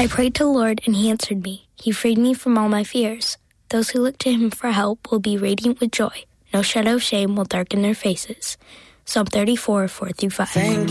I prayed to the Lord, and he answered me. He freed me from all my fears. Those who look to him for help will be radiant with joy. No shadow of shame will darken their faces. Psalm 34, 4-5. Thank